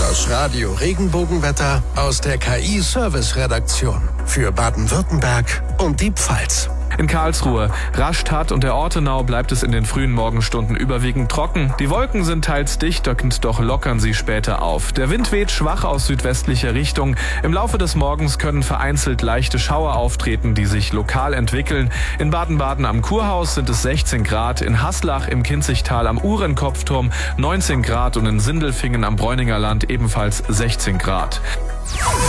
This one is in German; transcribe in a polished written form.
Das Radio Regenbogenwetter aus der KI-Service-Redaktion für Baden-Württemberg und die Pfalz. In Karlsruhe, Rastatt und der Ortenau bleibt es in den frühen Morgenstunden überwiegend trocken. Die Wolken sind teils dicht, doch lockern sie später auf. Der Wind weht schwach aus südwestlicher Richtung. Im Laufe des Morgens können vereinzelt leichte Schauer auftreten, die sich lokal entwickeln. In Baden-Baden am Kurhaus sind es 16 Grad, in Haslach im Kinzigtal am Uhrenkopfturm 19 Grad und in Sindelfingen am Bräuninger Land ebenfalls 16 Grad.